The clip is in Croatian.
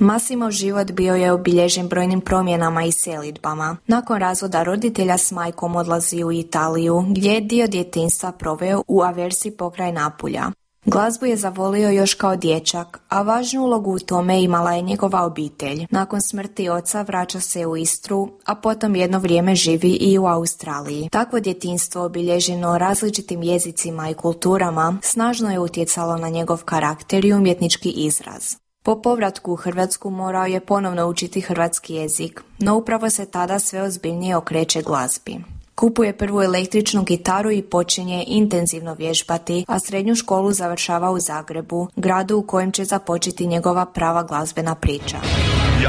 Massimov život bio je obilježen brojnim promjenama i selidbama. Nakon razvoda roditelja s majkom odlazi u Italiju, gdje je dio djetinjstva proveo u Aversi pokraj Napulja. Glazbu je zavolio još kao dječak, a važnu ulogu u tome imala je njegova obitelj. Nakon smrti oca vraća se u Istru, a potom jedno vrijeme živi i u Australiji. Takvo djetinjstvo obilježeno različitim jezicima i kulturama snažno je utjecalo na njegov karakter i umjetnički izraz. Po povratku u Hrvatsku morao je ponovno učiti hrvatski jezik, no upravo se tada sve ozbiljnije okreće glazbi. Kupuje prvu električnu gitaru i počinje intenzivno vježbati, a srednju školu završava u Zagrebu, gradu u kojem će započeti njegova prava glazbena priča.